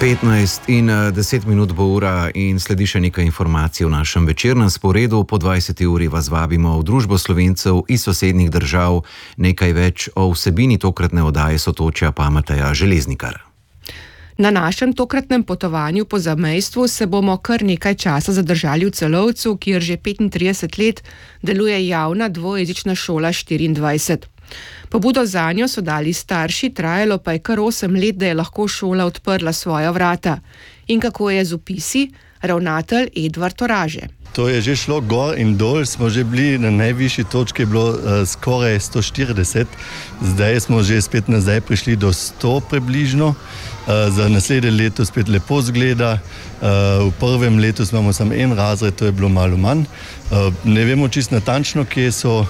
15 in 10 minut bo ura in sledi še nekaj informacij v našem večernem sporedu. Po 20. uri vas vabimo v družbo Slovencev iz sosednjih držav. Nekaj več o vsebini tokratne oddaje Sotočja pa Mateja Železnikar. Na našem tokratnem potovanju po zamejstvu se bomo kar nekaj časa zadržali v Celovcu, kjer že 35 let deluje javna dvojezična šola 24. Pobudo zanjo so dali starši, trajalo pa je kar 8 let, da je lahko šola odprla svoja vrata. In kako je z upisi? Ravnatelj Edvard Oraže. To je že šlo gor in dol, smo že bili na najvišji točki, je bilo skoraj 140, zdaj smo že spet nazaj prišli do 100 približno. Za naslednje leto spet lepo zgleda, v prvem letu imamo samo en razred, to je bilo malo manj. Ne vemo čisto natančno, kje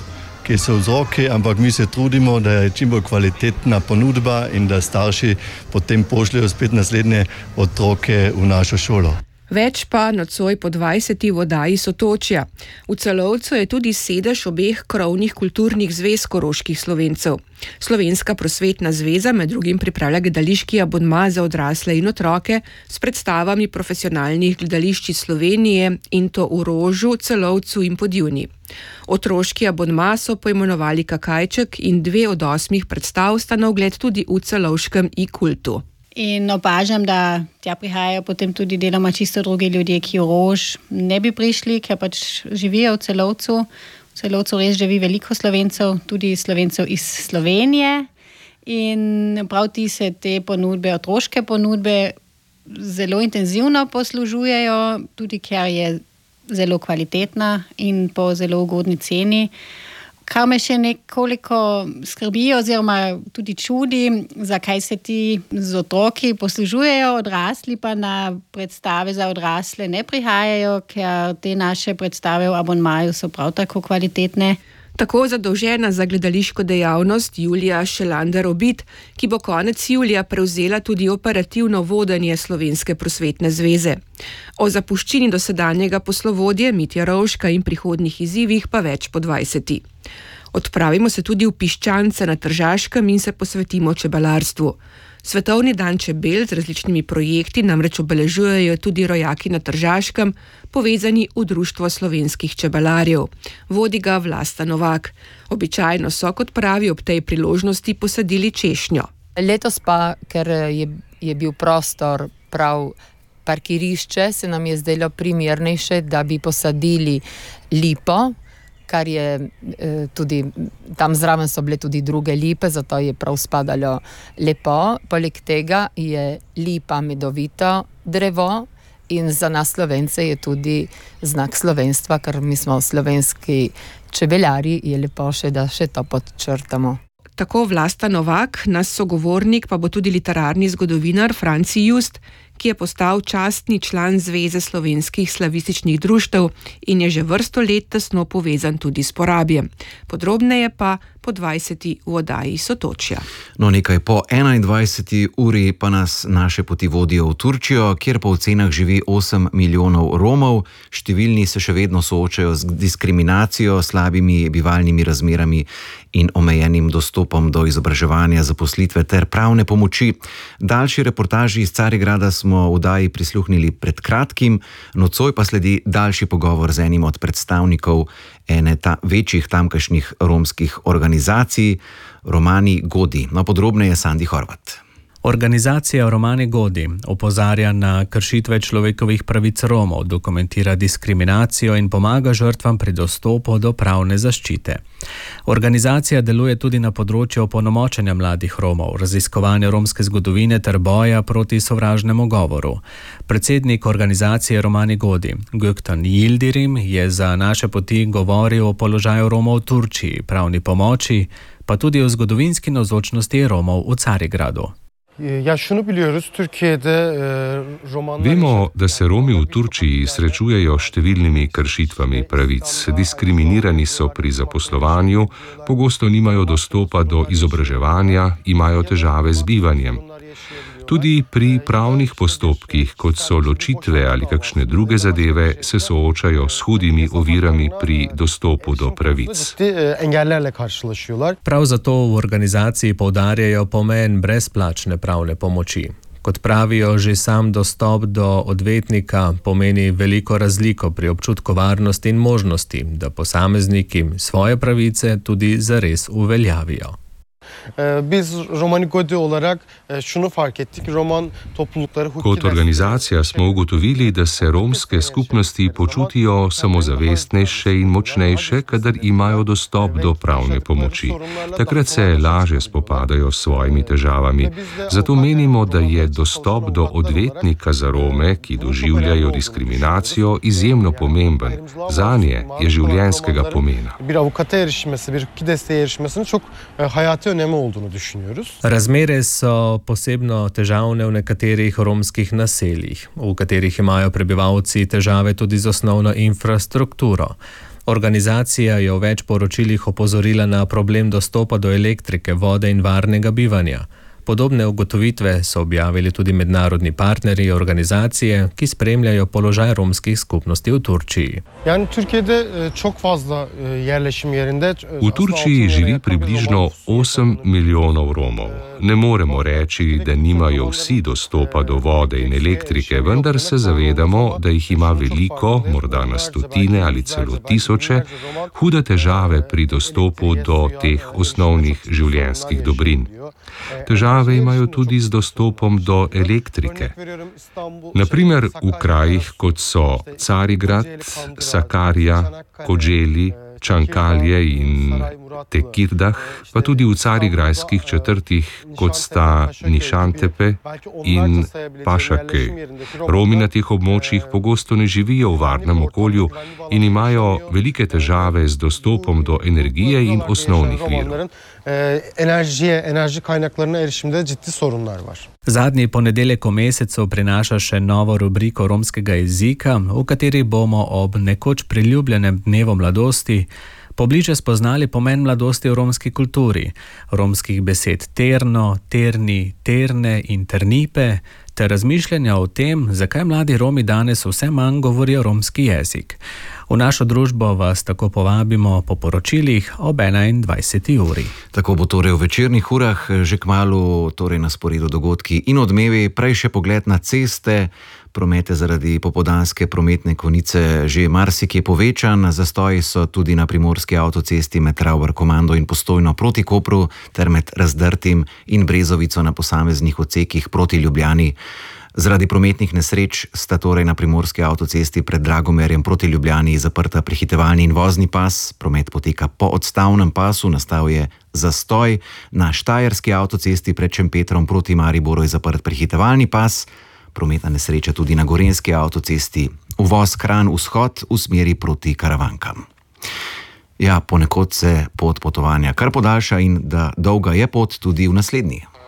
so vzroki, ampak mi se trudimo, da je čim bolj kvalitetna ponudba in da starši potem pošljajo spet naslednje otroke v našo šolo. Več pa nocoj po 20. v oddaji Sotočja. V Celovcu je tudi sedež obeh krovnih kulturnih zvez koroških Slovencev. Slovenska prosvetna zveza med drugim pripravlja gledališki abonma za odrasle in otroke s predstavami profesionalnih gledališč iz Slovenije, in to v Rožu, Celovcu in Podjuni. Otroški abonma so poimenovali Kakajček in 2 od 8 predstav sta na ogled tudi v celovškem i-kultu. In opažam, da tja prihajajo potem tudi deloma čisto drugi ljudje, ki v Rož ne bi prišli, ker pač živijo v Celovcu. V Celovcu res živi veliko Slovencev, tudi Slovencev iz Slovenije. In prav ti se te ponudbe, otroške ponudbe, zelo intenzivno poslužujejo, tudi ker je zelo kvalitetna in po zelo ugodni ceni. Kar me še nekoliko skrbi oziroma tudi čudi, zakaj se ti z otroki poslužujejo, odrasli pa na predstave za odrasle ne prihajajo, ker te naše predstave v abonmaju so prav tako kvalitetne. Tako zadolžena za gledališko dejavnost Julija Šelander-Obid, ki bo konec julija prevzela tudi operativno vodenje Slovenske prosvetne zveze. O zapuščini dosedanjega poslovodje Mitja Rovška in prihodnjih izzivih pa več po 20. Odpravimo se tudi v Piščance na Tržaškem in se posvetimo čebelarstvu. Svetovni dan čebel z različnimi projekti namreč obeležujejo tudi rojaki na Tržaškem, povezani v Društvo slovenskih čebelarjev. Vodi ga Vlasta Novak. Običajno so, kot pravi, ob tej priložnosti posadili češnjo. Letos pa, ker je bil prostor prav parkirišče, se nam je zdelo primernejše, da bi posadili lipo, kar je tudi, tam zraven so bile tudi druge lipe, zato je prav spadalo lepo. Poleg tega je lipa medovito drevo in za nas Slovence je tudi znak slovenstva, ker mi smo slovenski čebeljari, je lepo še, da še to podčrtamo. Tako Vlasta Novak, naš sogovornik pa bo tudi literarni zgodovinar Franci Just, ki je postal častni član Zveze slovenskih slavističnih društev in je že vrsto let tesno povezan tudi s Porabjem. Podrobneje pa po 20. v oddaji Sotočja. No, nekaj po 21. uri pa nas naše poti vodijo v Turčijo, kjer po ocenah živi 8 milijonov Romov. Številni se še vedno soočajo z diskriminacijo, slabimi bivalnimi razmerami in omejenim dostopom do izobraževanja, zaposlitve ter pravne pomoči. Daljši reportaži iz Carigrada smo v oddaji prisluhnili pred kratkim, nocoj pa sledi daljši pogovor z enim od predstavnikov ene večjih tamkajšnjih romskih organizacij, Romani Godi. No, podrobneje Sandi Horvat. Organizacija Romani Godi opozarja na kršitve človekovih pravic Romov, dokumentira diskriminacijo in pomaga žrtvam pri dostopu do pravne zaščite. Organizacija deluje tudi na področju opolnomočenja mladih Romov, raziskovanja romske zgodovine ter boja proti sovražnemu govoru. Predsednik organizacije Romani Godi, Gökhan Yildirim, je za naše poti govoril o položaju Romov v Turčiji, pravni pomoči, pa tudi o zgodovinski navzočnosti Romov v Carigradu. Vemo, da se Romi v Turčiji srečujejo s številnimi kršitvami pravic. Diskriminirani so pri zaposlovanju, pogosto nimajo dostopa do izobraževanja, imajo težave z bivanjem. Tudi pri pravnih postopkih, kot so ločitve ali kakšne druge zadeve, se soočajo s hudimi ovirami pri dostopu do pravic. Prav zato v organizaciji poudarjajo pomen brezplačne pravne pomoči. Kot pravijo, že sam dostop do odvetnika pomeni veliko razliko pri občutku varnosti in možnosti, da posamezniki svoje pravice tudi zares uveljavijo. Biz Romani Godi olarak şunu fark ettik. Roman toplulukları Kot organizacija smo ugotovili, da se romske skupnosti počutijo samozavestnejše in močnejše, kadar imajo dostop do pravne pomoči. Takrat se lažje spopadajo s svojimi težavami. Zato menimo, da je dostop do odvetnika za Rome, ki doživljajo diskriminacijo, izjemno pomemben. Zanje je življenjskega pomena. Bir avukata erişmesi, bir desteğe erişmesinin çok hayati önemi olduğunu düşünüyoruz. Razmere so posebno težavne v nekaterih romskih naseljih, v katerih imajo prebivalci težave tudi z osnovno infrastrukturo. Organizacija je v več poročilih opozorila na problem dostopa do elektrike, vode in varnega bivanja. Podobne ugotovitve so objavili tudi mednarodni partnerji organizacije, ki spremljajo položaj romskih skupnosti v Turčiji. V Turčiji živi približno 8 milijonov Romov. Ne moremo reči, da nimajo vsi dostopa do vode in elektrike, vendar se zavedamo, da jih ima veliko, morda na stotine ali celo tisoče, hude težave pri dostopu do teh osnovnih življenjskih dobrin. Težave imajo tudi z dostopom do elektrike. Naprimer v krajih, kot so Carigrad, Sakarya, Kocaeli, Čankalje in Tekirdah, pa tudi v carigrajskih četrtih, kot sta Nišantepe in Pašake. Romi na teh območjih pogosto ne živijo v varnem okolju in imajo velike težave z dostopom do energije in osnovnih virov. Enerji kaynaklarına erişimde ciddi sorunlar var. Zadnji ponedeljek v mesecu prinaša še novo rubriko romskega jezika, v kateri bomo ob nekoč priljubljenem dnevu mladosti pobliže spoznali pomen mladosti v romski kulturi, romskih besed terno, terni, terne in ternipe, ter razmišljanja o tem, zakaj mladi Romi danes vse manj govorijo romski jezik. V našo družbo vas tako povabimo po poročilih ob 21. uri. Tako bo torej v večernih urah, že kmalu torej na sporedu dogodki in odmevi, prej še pogled na ceste. Promet je zaradi popoldanske prometne konice že marsikje povečan. Zastoji so tudi na primorski avtocesti med Ravbar-Komando in Postojno proti Kopru ter med Razdrtim in Brezovico na posameznih odsekih proti Ljubljani. Zaradi prometnih nesreč sta torej na primorski avtocesti pred Dragomerjem proti Ljubljani zaprta prehitevalni in vozni pas. Promet poteka po odstavnem pasu, nastal je zastoj. Na štajerski avtocesti pred Šempetrom proti Mariboru je zaprt prehitevalni pas. Prometna nesreča tudi na gorenjski avtocesti. Uvoz Kranj vzhod v smeri proti Karavankam. Ja, ponekod se pot potovanja kar podaljša in da dolga je pot tudi v naslednji.